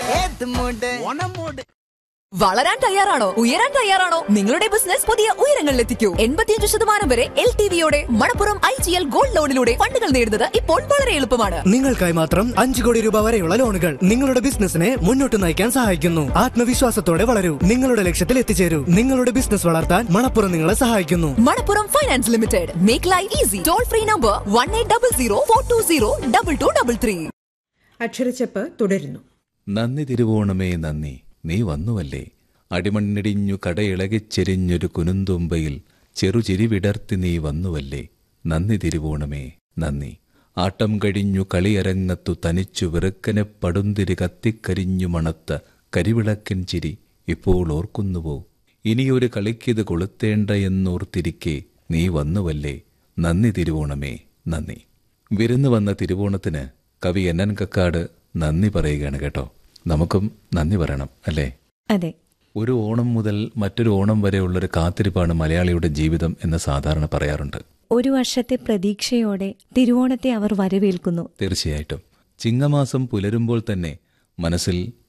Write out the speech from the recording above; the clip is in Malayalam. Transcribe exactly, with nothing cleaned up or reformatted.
വളരാൻ തയ്യാറാണോ? ഉയരാൻ തയ്യാറാണോ? നിങ്ങളുടെ ബിസിനസ് പുതിയ ഉയരങ്ങളിലെത്തിക്കൂ. എൺപത്തിയഞ്ച് ശതമാനം വരെ L T വിയോടെ Manappuram I G L gold ലോണിലൂടെ ഫണ്ടുകൾ നേടുന്നത് ഇപ്പോൾ വളരെ എളുപ്പമാണ്. നിങ്ങൾക്കായി മാത്രം അഞ്ചു കോടി രൂപ വരെയുള്ള ലോണുകൾ നിങ്ങളുടെ ബിസിനസിനെ മുന്നോട്ട് നയിക്കാൻ സഹായിക്കുന്നു. ആത്മവിശ്വാസത്തോടെ വളരൂ, നിങ്ങളുടെ ലക്ഷ്യത്തിൽ എത്തിച്ചേരൂ. നിങ്ങളുടെ ബിസിനസ് വളർത്താൻ മണപ്പുറം നിങ്ങളെ സഹായിക്കുന്നു. Manappuram finance limited. Make life easy. Toll free number one eight double zero four to zero double two double three. അക്ഷരച്ചപ്പ് തുടരുന്നു. നന്ദി തിരുവോണമേ നന്ദി, നീ വന്നുവല്ലേ. അടിമണ്ണിടിഞ്ഞു കടയിളകിച്ചെരിഞ്ഞൊരു കുനുന്തുമ്പയിൽ ചെറുചിരി വിടർത്തി നീ വന്നുവല്ലേ. നന്ദി തിരുവോണമേ നന്ദി. ആട്ടം കഴിഞ്ഞു കളിയരങ്ങത്തു തനിച്ചു വെറുക്കനെ പടുന്തിരി കത്തിക്കരിഞ്ഞു മണത്ത കരിവിളക്കൻ ചിരി ഇപ്പോൾ ഓർക്കുന്നുവോ. ഇനിയൊരു കളിക്കിത് കൊളുത്തേണ്ട എന്നോർത്തിരിക്കെ നീ വന്നുവല്ലേ. നന്ദി തിരുവോണമേ നന്ദി. വിരുന്നു വന്ന തിരുവോണത്തിന് കവി എൻ എൻ കക്കാട് നന്ദി പറയുകയാണ് കേട്ടോ. നമുക്കും നന്ദി പറയണം അല്ലേ? അതെ. ഒരു ഓണം മുതൽ മറ്റൊരു ഓണം വരെയുള്ളൊരു കാത്തിരിപ്പാണ് മലയാളിയുടെ ജീവിതം എന്ന് സാധാരണ പറയാറുണ്ട്. ഒരു വർഷത്തെ പ്രതീക്ഷയോടെ തിരുവോണത്തെ അവർ വരവേൽക്കുന്നു. തീർച്ചയായിട്ടും ചിങ്ങമാസം പുലരുമ്പോൾ തന്നെ മനസ്സിൽ